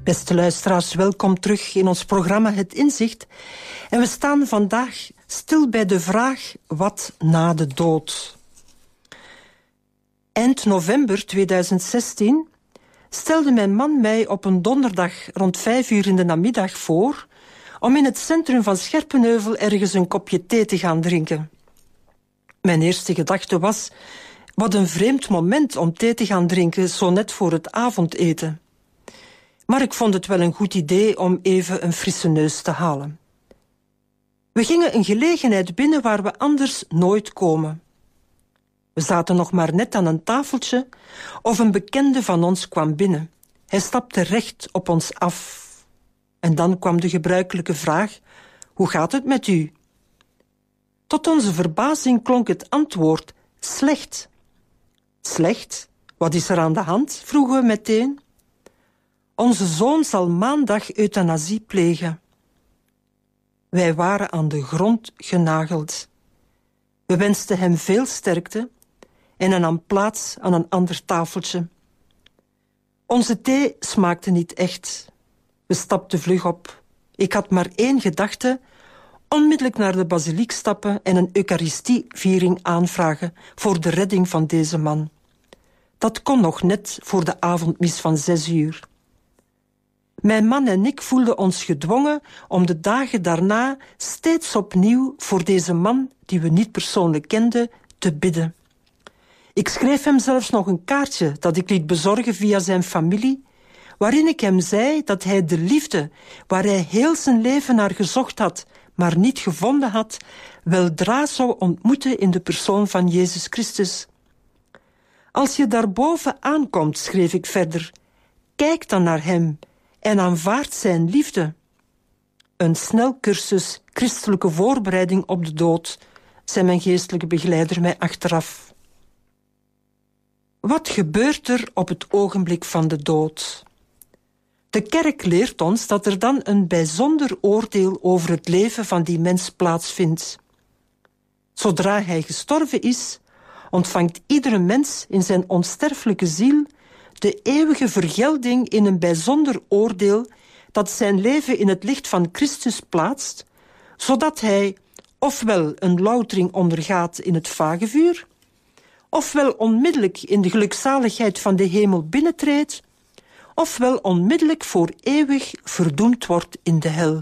Beste luisteraars, welkom terug in ons programma Het Inzicht. En we staan vandaag stil bij de vraag: wat na de dood? Eind november 2016 stelde mijn man mij op een donderdag rond 5 uur in de namiddag voor om in het centrum van Scherpenheuvel ergens een kopje thee te gaan drinken. Mijn eerste gedachte was: wat een vreemd moment om thee te gaan drinken zo net voor het avondeten. Maar ik vond het wel een goed idee om even een frisse neus te halen. We gingen een gelegenheid binnen waar we anders nooit komen. We zaten nog maar net aan een tafeltje of een bekende van ons kwam binnen. Hij stapte recht op ons af. En dan kwam de gebruikelijke vraag: hoe gaat het met u? Tot onze verbazing klonk het antwoord: slecht. Slecht? Wat is er aan de hand? Vroegen we meteen. Onze zoon zal maandag euthanasie plegen. Wij waren aan de grond genageld. We wensten hem veel sterkte en hij nam plaats aan een ander tafeltje. Onze thee smaakte niet echt. We stapten vlug op. Ik had maar één gedachte: onmiddellijk naar de basiliek stappen en een eucharistieviering aanvragen voor de redding van deze man. Dat kon nog net voor de avondmis van 6 uur. Mijn man en ik voelden ons gedwongen om de dagen daarna steeds opnieuw voor deze man, die we niet persoonlijk kenden, te bidden. Ik schreef hem zelfs nog een kaartje dat ik liet bezorgen via zijn familie, waarin ik hem zei dat hij de liefde, waar hij heel zijn leven naar gezocht had, maar niet gevonden had, weldra zou ontmoeten in de persoon van Jezus Christus. Als je daarboven aankomt, schreef ik verder, kijk dan naar hem en aanvaard zijn liefde. Een snelcursus christelijke voorbereiding op de dood, zei mijn geestelijke begeleider mij achteraf. Wat gebeurt er op het ogenblik van de dood? De kerk leert ons dat er dan een bijzonder oordeel over het leven van die mens plaatsvindt. Zodra hij gestorven is, ontvangt iedere mens in zijn onsterfelijke ziel de eeuwige vergelding in een bijzonder oordeel dat zijn leven in het licht van Christus plaatst, zodat hij ofwel een loutering ondergaat in het vagevuur, ofwel onmiddellijk in de gelukzaligheid van de hemel binnentreedt, ofwel onmiddellijk voor eeuwig verdoemd wordt in de hel.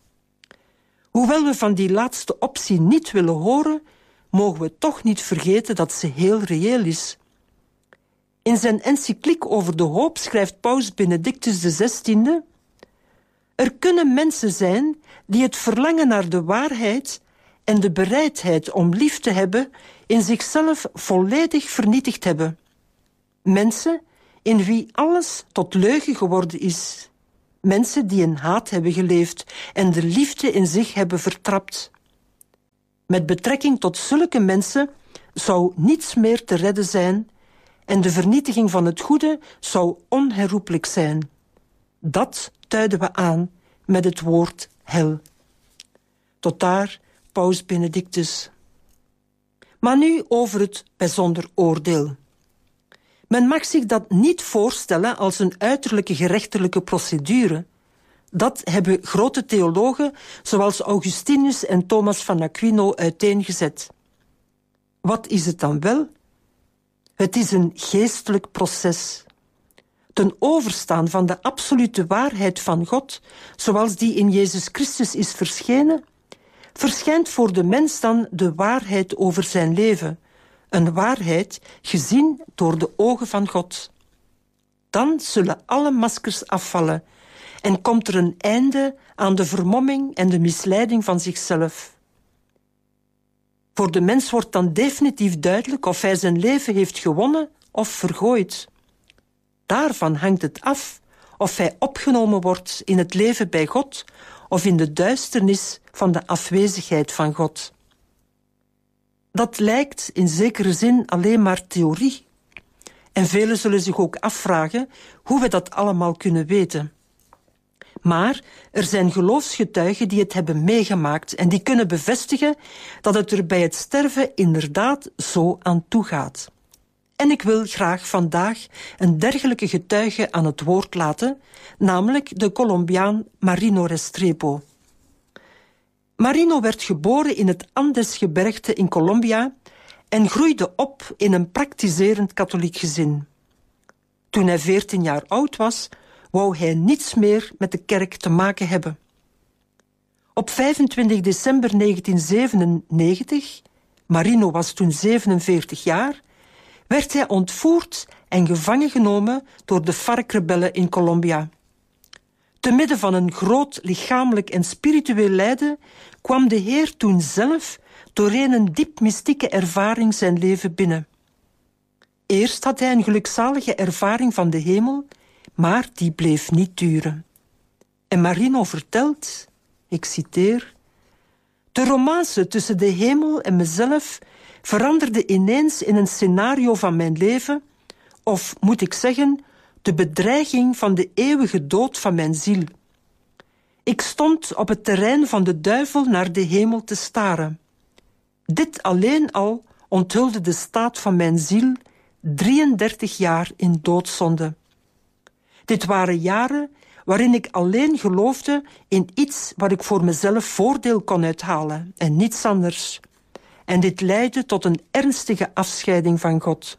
Hoewel we van die laatste optie niet willen horen, mogen we toch niet vergeten dat ze heel reëel is. In zijn encycliek over de hoop schrijft Paus Benedictus XVI: er kunnen mensen zijn die het verlangen naar de waarheid en de bereidheid om lief te hebben in zichzelf volledig vernietigd hebben. Mensen in wie alles tot leugen geworden is. Mensen die in haat hebben geleefd en de liefde in zich hebben vertrapt. Met betrekking tot zulke mensen zou niets meer te redden zijn en de vernietiging van het goede zou onherroepelijk zijn. Dat duiden we aan met het woord hel. Tot daar Paus Benedictus. Maar nu over het bijzonder oordeel. Men mag zich dat niet voorstellen als een uiterlijke gerechtelijke procedure. Dat hebben grote theologen zoals Augustinus en Thomas van Aquino uiteengezet. Wat is het dan wel? Het is een geestelijk proces. Ten overstaan van de absolute waarheid van God, zoals die in Jezus Christus is verschenen, verschijnt voor de mens dan de waarheid over zijn leven, een waarheid gezien door de ogen van God. Dan zullen alle maskers afvallen en komt er een einde aan de vermomming en de misleiding van zichzelf. Voor de mens wordt dan definitief duidelijk of hij zijn leven heeft gewonnen of vergooid. Daarvan hangt het af of hij opgenomen wordt in het leven bij God of in de duisternis van de afwezigheid van God. Dat lijkt in zekere zin alleen maar theorie. En velen zullen zich ook afvragen hoe we dat allemaal kunnen weten. Maar er zijn geloofsgetuigen die het hebben meegemaakt en die kunnen bevestigen dat het er bij het sterven inderdaad zo aan toe gaat. En ik wil graag vandaag een dergelijke getuige aan het woord laten, namelijk de Colombiaan Marino Restrepo. Marino werd geboren in het Andesgebergte in Colombia en groeide op in een praktiserend katholiek gezin. Toen hij 14 jaar oud was, wou hij niets meer met de kerk te maken hebben. Op 25 december 1997, Marino was toen 47 jaar, werd hij ontvoerd en gevangen genomen door de FARC-rebellen in Colombia. Te midden van een groot lichamelijk en spiritueel lijden kwam de Heer toen zelf doorheen een diep mystieke ervaring zijn leven binnen. Eerst had hij een gelukzalige ervaring van de hemel, maar die bleef niet duren. En Marino vertelt, ik citeer, de romance tussen de hemel en mezelf veranderde ineens in een scenario van mijn leven, of moet ik zeggen, de bedreiging van de eeuwige dood van mijn ziel. Ik stond op het terrein van de duivel naar de hemel te staren. Dit alleen al onthulde de staat van mijn ziel, 33 jaar in doodzonde. Dit waren jaren waarin ik alleen geloofde in iets waar ik voor mezelf voordeel kon uithalen en niets anders. En dit leidde tot een ernstige afscheiding van God.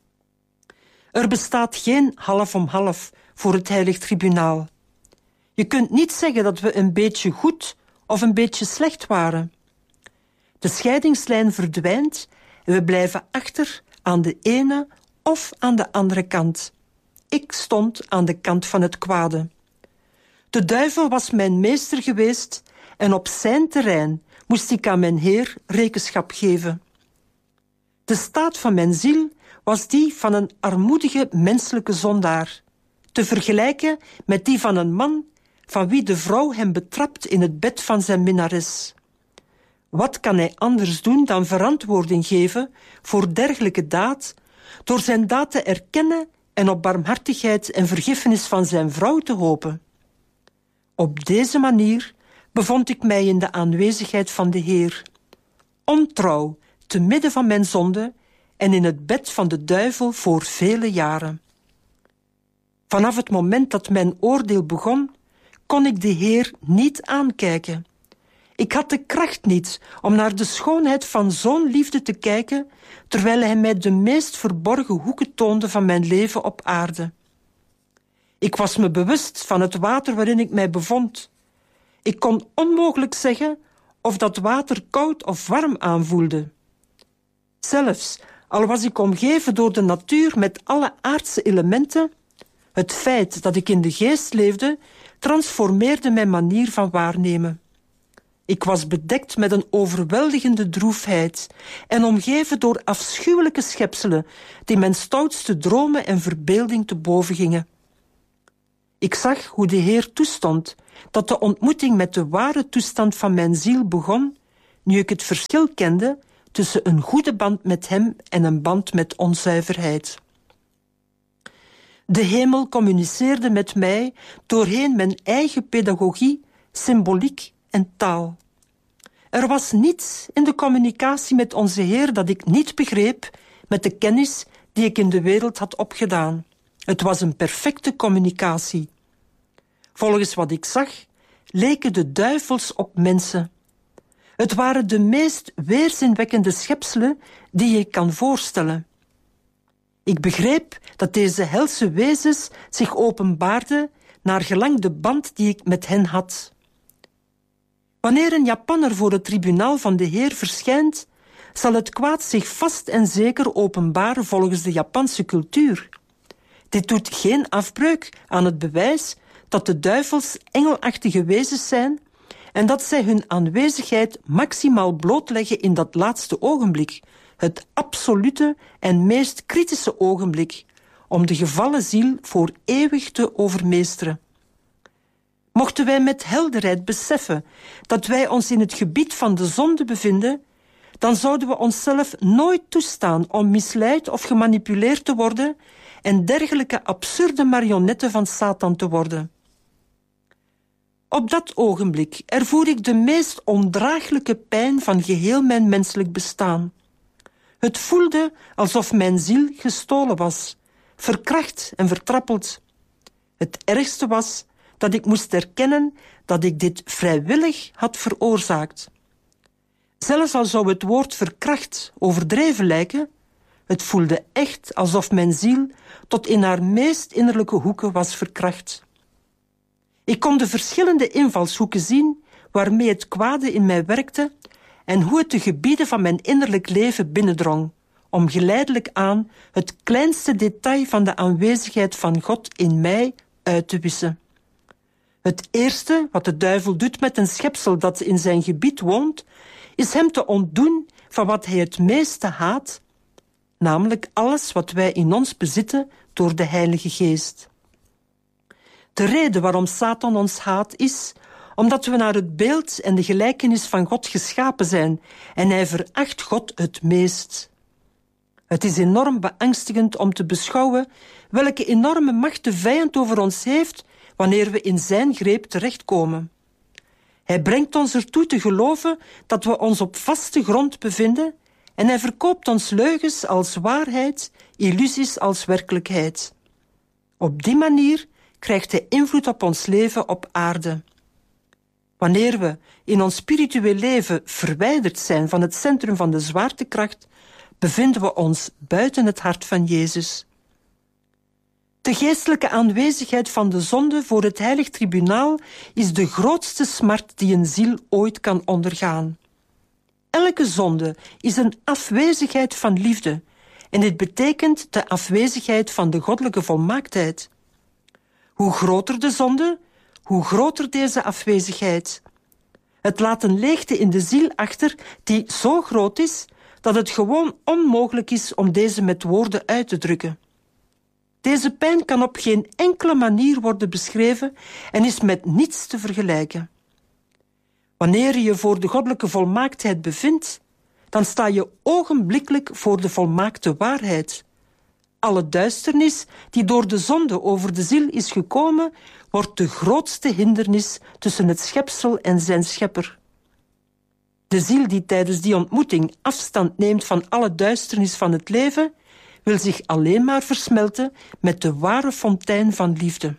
Er bestaat geen half om half voor het heilig tribunaal. Je kunt niet zeggen dat we een beetje goed of een beetje slecht waren. De scheidingslijn verdwijnt en we blijven achter aan de ene of aan de andere kant. Ik stond aan de kant van het kwade. De duivel was mijn meester geweest en op zijn terrein moest ik aan mijn Heer rekenschap geven. De staat van mijn ziel was die van een armoedige menselijke zondaar, te vergelijken met die van een man van wie de vrouw hem betrapt in het bed van zijn minnares. Wat kan hij anders doen dan verantwoording geven voor dergelijke daad, door zijn daad te erkennen en op barmhartigheid en vergiffenis van zijn vrouw te hopen? Op deze manier bevond ik mij in de aanwezigheid van de Heer, ontrouw te midden van mijn zonde en in het bed van de duivel voor vele jaren. Vanaf het moment dat mijn oordeel begon, kon ik de Heer niet aankijken. Ik had de kracht niet om naar de schoonheid van zo'n liefde te kijken, terwijl hij mij de meest verborgen hoeken toonde van mijn leven op aarde. Ik was me bewust van het water waarin ik mij bevond. Ik kon onmogelijk zeggen of dat water koud of warm aanvoelde. Zelfs al was ik omgeven door de natuur met alle aardse elementen, het feit dat ik in de geest leefde, transformeerde mijn manier van waarnemen. Ik was bedekt met een overweldigende droefheid en omgeven door afschuwelijke schepselen die mijn stoutste dromen en verbeelding te boven gingen. Ik zag hoe de Heer toestond dat de ontmoeting met de ware toestand van mijn ziel begon, nu ik het verschil kende tussen een goede band met hem en een band met onzuiverheid. De hemel communiceerde met mij doorheen mijn eigen pedagogie, symboliek en taal. Er was niets in de communicatie met onze Heer dat ik niet begreep met de kennis die ik in de wereld had opgedaan. Het was een perfecte communicatie. Volgens wat ik zag, leken de duivels op mensen. Het waren de meest weerzinwekkende schepselen die je kan voorstellen. Ik begreep dat deze helse wezens zich openbaarden naar gelang de band die ik met hen had. Wanneer een Japanner voor het tribunaal van de Heer verschijnt, zal het kwaad zich vast en zeker openbaren volgens de Japanse cultuur. Dit doet geen afbreuk aan het bewijs dat de duivels engelachtige wezens zijn en dat zij hun aanwezigheid maximaal blootleggen in dat laatste ogenblik, het absolute en meest kritische ogenblik, om de gevallen ziel voor eeuwig te overmeesteren. Mochten wij met helderheid beseffen dat wij ons in het gebied van de zonde bevinden, dan zouden we onszelf nooit toestaan om misleid of gemanipuleerd te worden en dergelijke absurde marionetten van Satan te worden. Op dat ogenblik ervoer ik de meest ondraaglijke pijn van geheel mijn menselijk bestaan. Het voelde alsof mijn ziel gestolen was, verkracht en vertrappeld. Het ergste was dat ik moest erkennen dat ik dit vrijwillig had veroorzaakt. Zelfs al zou het woord verkracht overdreven lijken, het voelde echt alsof mijn ziel tot in haar meest innerlijke hoeken was verkracht. Ik kon de verschillende invalshoeken zien waarmee het kwade in mij werkte en hoe het de gebieden van mijn innerlijk leven binnendrong, om geleidelijk aan het kleinste detail van de aanwezigheid van God in mij uit te wissen. Het eerste wat de duivel doet met een schepsel dat in zijn gebied woont, is hem te ontdoen van wat hij het meeste haat, namelijk alles wat wij in ons bezitten door de Heilige Geest. De reden waarom Satan ons haat is omdat we naar het beeld en de gelijkenis van God geschapen zijn en hij veracht God het meest. Het is enorm beangstigend om te beschouwen welke enorme macht de vijand over ons heeft wanneer we in zijn greep terechtkomen. Hij brengt ons ertoe te geloven dat we ons op vaste grond bevinden en hij verkoopt ons leugens als waarheid, illusies als werkelijkheid. Op die manier krijgt hij invloed op ons leven op aarde. Wanneer we in ons spiritueel leven verwijderd zijn van het centrum van de zwaartekracht, bevinden we ons buiten het hart van Jezus. De geestelijke aanwezigheid van de zonde voor het heilig tribunaal is de grootste smart die een ziel ooit kan ondergaan. Elke zonde is een afwezigheid van liefde en dit betekent de afwezigheid van de goddelijke volmaaktheid. Hoe groter de zonde, hoe groter deze afwezigheid. Het laat een leegte in de ziel achter die zo groot is dat het gewoon onmogelijk is om deze met woorden uit te drukken. Deze pijn kan op geen enkele manier worden beschreven en is met niets te vergelijken. Wanneer je je voor de goddelijke volmaaktheid bevindt, dan sta je ogenblikkelijk voor de volmaakte waarheid. Alle duisternis die door de zonde over de ziel is gekomen, wordt de grootste hindernis tussen het schepsel en zijn schepper. De ziel die tijdens die ontmoeting afstand neemt van alle duisternis van het leven, wil zich alleen maar versmelten met de ware fontein van liefde.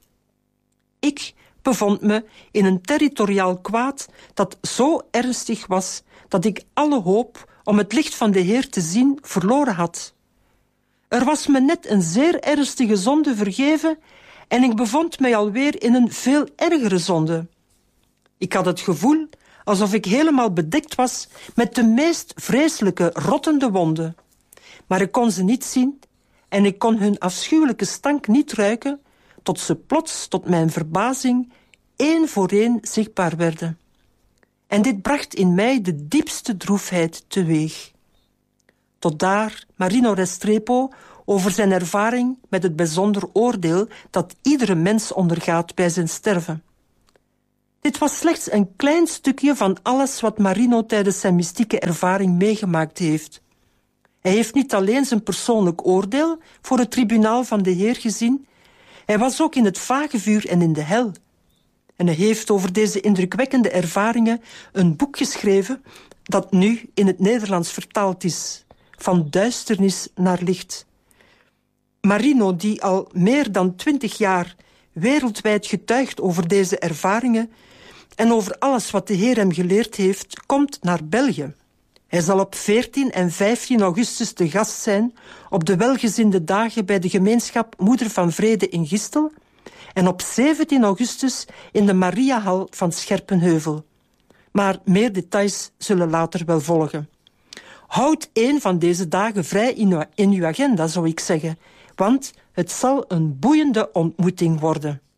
Ik bevond me in een territoriaal kwaad dat zo ernstig was dat ik alle hoop om het licht van de Heer te zien verloren had. Er was me net een zeer ernstige zonde vergeven en ik bevond mij alweer in een veel ergere zonde. Ik had het gevoel alsof ik helemaal bedekt was met de meest vreselijke, rottende wonden. Maar ik kon ze niet zien en ik kon hun afschuwelijke stank niet ruiken, tot ze plots, tot mijn verbazing, één voor één zichtbaar werden. En dit bracht in mij de diepste droefheid teweeg. Tot daar Marino Restrepo over zijn ervaring met het bijzonder oordeel dat iedere mens ondergaat bij zijn sterven. Dit was slechts een klein stukje van alles wat Marino tijdens zijn mystieke ervaring meegemaakt heeft. Hij heeft niet alleen zijn persoonlijk oordeel voor het tribunaal van de Heer gezien, hij was ook in het vagevuur en in de hel. En hij heeft over deze indrukwekkende ervaringen een boek geschreven dat nu in het Nederlands vertaald is, Van duisternis naar licht. Marino, die al meer dan 20 jaar wereldwijd getuigt over deze ervaringen en over alles wat de Heer hem geleerd heeft, komt naar België. Hij zal op 14 en 15 augustus te gast zijn op de welgezinde dagen bij de gemeenschap Moeder van Vrede in Gistel en op 17 augustus in de Mariahal van Scherpenheuvel. Maar meer details zullen later wel volgen. Houd een van deze dagen vrij in uw agenda, zou ik zeggen, want het zal een boeiende ontmoeting worden.